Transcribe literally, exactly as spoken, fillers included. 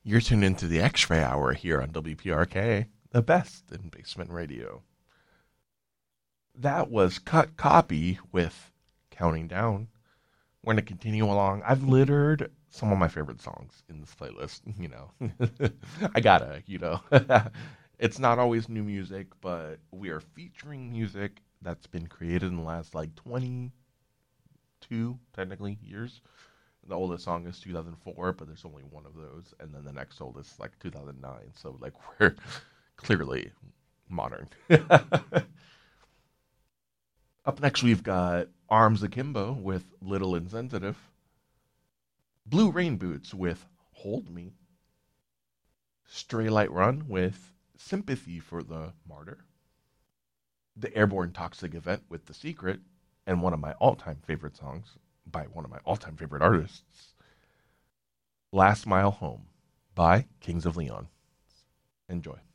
You're tuned into the X-Ray Hour here on W P R K, the best in basement radio. That was Cut Copy with Counting Down. We're going to continue along. I've littered some of my favorite songs in this playlist, you know. I gotta, you know. It's not always new music, but we are featuring music that's been created in the last, like, twenty-two, technically, years. The oldest song is two thousand four, but there's only one of those. And then the next oldest is like two thousand nine. So, like, we're clearly modern. Up next, we've got Arms Akimbo with Little Insensitive. Blue Rain Boots with Hold Me. Stray Light Run with Sympathy for the Martyr. The Airborne Toxic Event with The Secret. And one of my all-time favorite songs by one of my all-time favorite artists, Last Mile Home by Kings of Leon. Enjoy.